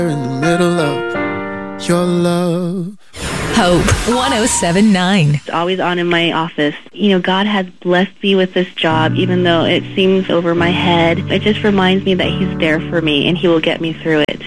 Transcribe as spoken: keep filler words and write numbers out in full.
in the middle of your love. Hope one oh seven point nine. It's always on in my office. You know, God has blessed me with this job, even though it seems over my head. It just reminds me that He's there for me and He will get me through it.